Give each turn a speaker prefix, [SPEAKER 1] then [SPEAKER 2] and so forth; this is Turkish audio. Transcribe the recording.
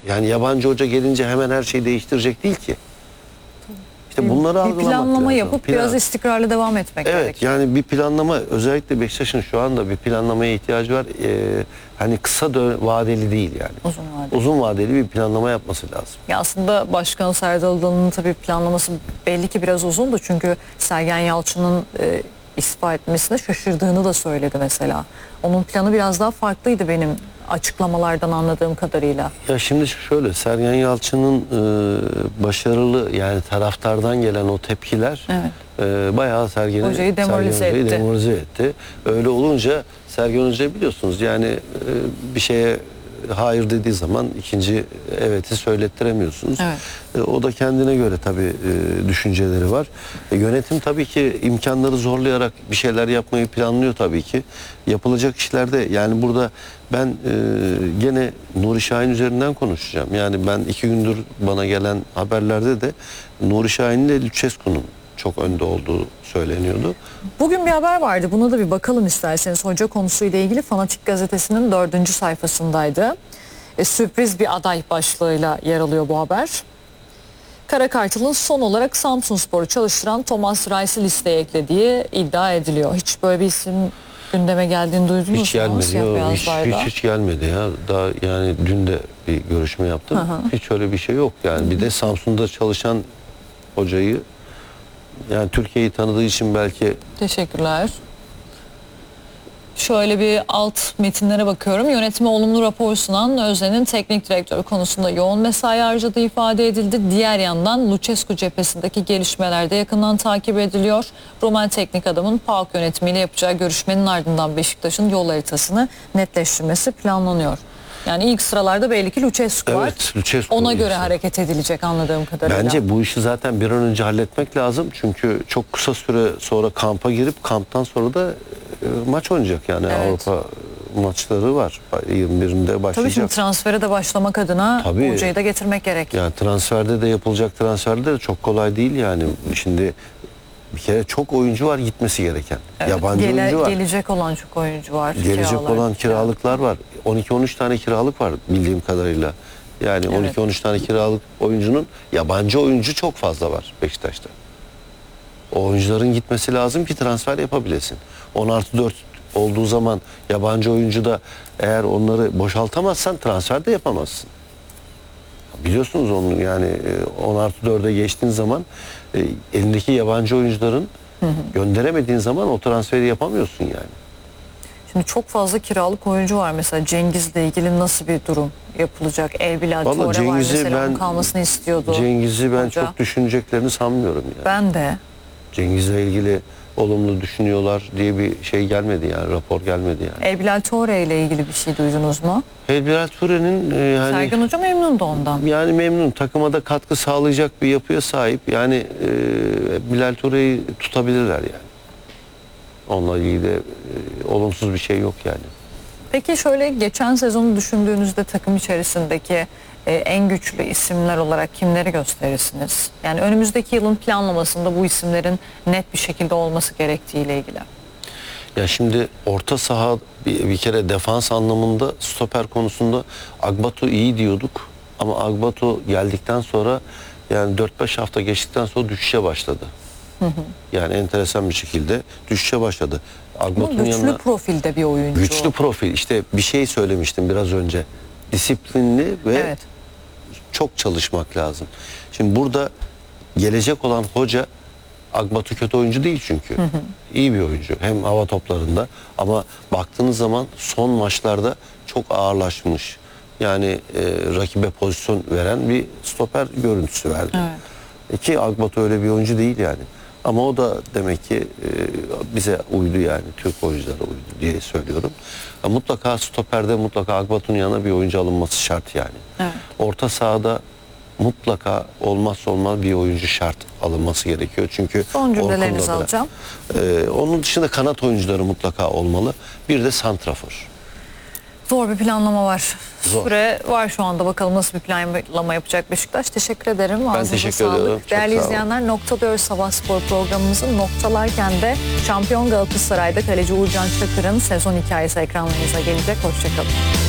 [SPEAKER 1] Yani yabancı hoca gelince hemen her şeyi değiştirecek değil ki. İşte bunları algılamak lazım.
[SPEAKER 2] Bir planlama yapıp biraz istikrarlı devam etmek
[SPEAKER 1] evet,
[SPEAKER 2] gerekiyor.
[SPEAKER 1] yani bir planlama, özellikle Beşiktaş'ın şu anda bir planlamaya ihtiyacı var. Hani kısa vadeli değil yani.
[SPEAKER 2] Uzun vadeli.
[SPEAKER 1] Uzun vadeli bir planlama yapması lazım.
[SPEAKER 2] Ya aslında Başkan Serdal Adalı'nın tabii planlaması belli ki biraz uzundu. Çünkü Sergen Yalçın'ın istifa etmesine şaşırdığını da söyledi mesela. Onun planı biraz daha farklıydı benim açıklamalardan anladığım kadarıyla.
[SPEAKER 1] Ya şimdi şöyle, Sergen Yalçın'ın başarılı, yani taraftardan gelen o tepkiler bayağı
[SPEAKER 2] Hocayı demoralize
[SPEAKER 1] etti. Öyle olunca Sergen Hoca biliyorsunuz yani bir şeye hayır dediği zaman ikinci evet'i söylettiremiyorsunuz. Evet. O da kendine göre tabii düşünceleri var. Yönetim tabii ki imkanları zorlayarak bir şeyler yapmayı planlıyor tabii ki. Yapılacak işlerde yani burada ben gene Nuri Şahin üzerinden konuşacağım. Yani ben 2 gündür bana gelen haberlerde de Nuri Şahin ile Lucescu'nun çok önde olduğu söyleniyordu.
[SPEAKER 2] Bugün bir haber vardı. Buna da bir bakalım isterseniz. Hoca konusuyla ilgili Fanatik Gazetesi'nin 4. sayfasındaydı. Sürpriz bir aday başlığıyla yer alıyor bu haber. Karakartal'ın son olarak Samsunspor'u çalıştıran Thomas Reis'i listeye eklediği iddia ediliyor. Hiç böyle bir isim gündeme geldiğini duydunuz mu?
[SPEAKER 1] Hiç gelmedi ya. Hiç gelmedi ya. Daha yani dün de bir görüşme yaptım. Hiç öyle bir şey yok yani. Bir de Samsun'da çalışan hocayı, yani Türkiye'yi tanıdığı için belki.
[SPEAKER 2] Teşekkürler. Şöyle bir alt metinlere bakıyorum. Yönetime olumlu rapor sunan Özden'in teknik direktörü konusunda yoğun mesai harcadığı ifade edildi. Diğer yandan Lucescu cephesindeki gelişmeler de yakından takip ediliyor. Roman teknik adamın PAOK yönetimiyle yapacağı görüşmenin ardından Beşiktaş'ın yol haritasını netleştirmesi planlanıyor. Yani ilk sıralarda belli ki Lucescu var.
[SPEAKER 1] Lucescu
[SPEAKER 2] ona göre hareket edilecek anladığım kadarıyla.
[SPEAKER 1] Bence bu işi zaten bir an önce halletmek lazım. Çünkü çok kısa süre sonra kampa girip kamptan sonra da maç oynayacak yani. Avrupa maçları var. 21'inde başlayacak.
[SPEAKER 2] Tabii şimdi transfere de başlamak adına hocayı da getirmek gerek.
[SPEAKER 1] Yani transferde de yapılacak, transferde de çok kolay değil yani. Şimdi bir kere çok oyuncu var gitmesi gereken. Yabancı oyuncu var.
[SPEAKER 2] Gelecek olan çok oyuncu var.
[SPEAKER 1] Gelecek olan kiralıklar var. 12-13 tane kiralık var bildiğim kadarıyla. Yani 12-13 tane kiralık oyuncunun, yabancı oyuncu çok fazla var Beşiktaş'ta. O oyuncuların gitmesi lazım ki transfer yapabilesin. 10+4 olduğu zaman yabancı oyuncu da eğer onları boşaltamazsan transfer de yapamazsın. Biliyorsunuz onu yani 10+4'e geçtiğin zaman elindeki yabancı oyuncuların gönderemediğin zaman o transferi yapamıyorsun yani.
[SPEAKER 2] Şimdi çok fazla kiralık oyuncu var mesela. Cengiz'le ilgili nasıl bir durum yapılacak? Elbilal Tore var mesela, onun kalmasını istiyordu.
[SPEAKER 1] Cengiz'i ben çok düşüneceklerini sanmıyorum yani.
[SPEAKER 2] Ben de.
[SPEAKER 1] Cengiz'le ilgili olumlu düşünüyorlar diye bir şey gelmedi yani, rapor gelmedi yani.
[SPEAKER 2] Elbilal Tore ile ilgili bir şey duydunuz mu?
[SPEAKER 1] Elbilal Tore'nin yani
[SPEAKER 2] Sergen Hoca memnundu ondan.
[SPEAKER 1] Yani memnun, takıma da katkı sağlayacak bir yapıya sahip. Yani Bilal Tore'yi tutabilirler yani. Onunla ilgili de olumsuz bir şey yok yani.
[SPEAKER 2] Peki şöyle geçen sezonu düşündüğünüzde takım içerisindeki en güçlü isimler olarak kimleri gösterirsiniz? Yani önümüzdeki yılın planlamasında bu isimlerin net bir şekilde olması gerektiğiyle ilgili.
[SPEAKER 1] Ya şimdi orta saha bir kere defans anlamında, stoper konusunda Agbatu iyi diyorduk. Ama Agbatu geldikten sonra yani 4-5 hafta geçtikten sonra düşüşe başladı. Yani enteresan bir şekilde düşüşe başladı.
[SPEAKER 2] Agbatu'nun güçlü profilde bir oyuncu.
[SPEAKER 1] Güçlü profil, işte bir şey söylemiştim biraz önce. Disiplinli ve çok çalışmak lazım. Şimdi burada gelecek olan hoca, Agbatu kötü oyuncu değil çünkü. İyi bir oyuncu. Hem hava toplarında ama baktığınız zaman son maçlarda çok ağırlaşmış. Yani rakibe pozisyon veren bir stoper görüntüsü verdi. Ki Agbatu öyle bir oyuncu değil yani. Ama o da demek ki bize uydu yani. Türk oyunculara uydu diye söylüyorum. Mutlaka stoperde mutlaka Agbatu'nun yanına bir oyuncu alınması şart yani. Orta sahada mutlaka olmazsa olmaz bir oyuncu şart alınması gerekiyor. Çünkü
[SPEAKER 2] son cümlelerinizi alacağım.
[SPEAKER 1] Onun dışında kanat oyuncuları mutlaka olmalı. Bir de santrafor.
[SPEAKER 2] Zor bir planlama var.
[SPEAKER 1] Zor.
[SPEAKER 2] Süre var şu anda. Bakalım nasıl bir planlama yapacak Beşiktaş. Teşekkür ederim.
[SPEAKER 1] Ben teşekkür ederim.
[SPEAKER 2] Değerli izleyenler, noktalıyoruz Sabah Spor programımızı. Noktalarken de şampiyon Galatasaray'da kaleci Uğurcan Çakır'ın sezon hikayesi ekranlarınıza gelecek. Hoşçakalın.